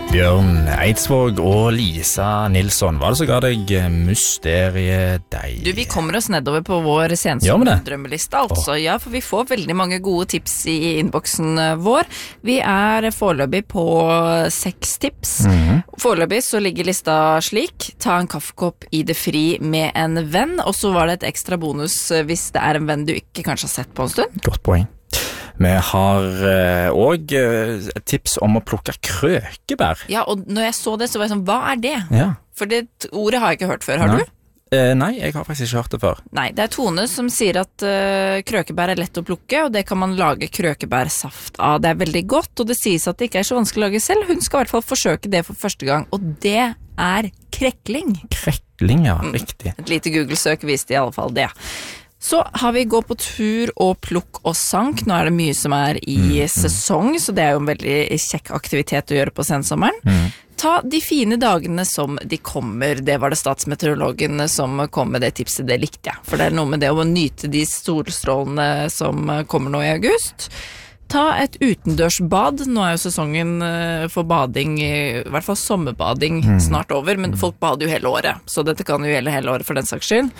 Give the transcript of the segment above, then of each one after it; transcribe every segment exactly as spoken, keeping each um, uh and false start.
Bjørn Eidsvåg og Lisa Nilsson. Hva er det som ga deg mysteriet deg? Du, vi kommer oss nedover på vår sensomdrømmeliste, altså. Oh. Ja, for vi får veldig mange gode tips i innboksen vår. Vi er foreløpig på seks tips. Mm-hmm. Foreløpig så ligger lista slik. Ta en kaffekopp i det fri med en venn, og så var det et ekstra bonus hvis det er en venn du ikke kanskje har sett på en stund. Godt poeng. Vi har også uh, et tips om å plukke krøkebær. Ja, og når jeg så det, så var jeg sånn, hva er det? Ja. For det ordet har jeg ikke hørt før, har nei. du? Uh, nei, jeg har faktisk ikke hørt det før. Nei, det er Tone som sier at uh, krøkebær er lett å plukke, og det kan man lage krøkebærsaft av. Det er veldig godt, og det sies at det ikke er så vanskelig å lage selv. Hun skal i hvert fall forsøke det for første gang, og det er krekling. Krekling, ja, riktig. Mm, et lite Google-søk viste i alle fall det. Så har vi gå på tur og plukk og sank. Nå er det mye som er i mm, sesong, så det er jo en veldig kjekk aktivitet å gjøre på sensommeren. Mm. Ta de fine dagene som de kommer. Det var det statsmeteorologen som kom med det tipset, det likte jeg. For det er noe med det å nyte de solstrålene som kommer nå i august. Ta et utendørsbad. Nå er jo sesongen for bading, i hvert fall sommerbading, mm. snart over, men folk bader jo hele året, så dette kan jo gjelde hele året for den saks skyld.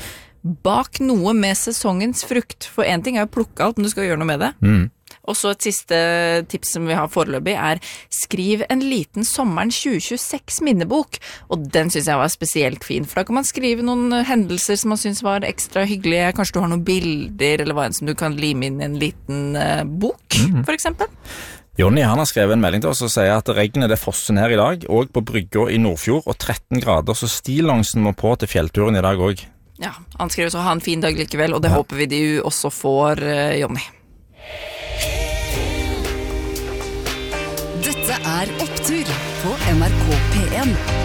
Bak noe med sesongens frukt, for en ting er å plukke alt, men du skal gjøre noe med det. Mm. Og så et siste tips som vi har foreløpig er skriv en liten sommeren tjue tjueseks minnebok, og den synes jeg var spesielt fin, for da kan man skrive noen hendelser som man synes var ekstra hyggelige, kanskje du har noen bilder eller hva enn som du kan lime inn i en liten uh, bok, mm. for eksempel. Jonny, han har skrevet en melding til oss og sier at regnet det fosser ned i dag, og på brygga i Nordfjord, og tretten grader, så stillongsen må på til fjellturen i dag også. Ja, han skriver så ha en fin dag likevel, og det ja. håper vi de også får, uh, Jonny. Dette er Opptur på N R K P en.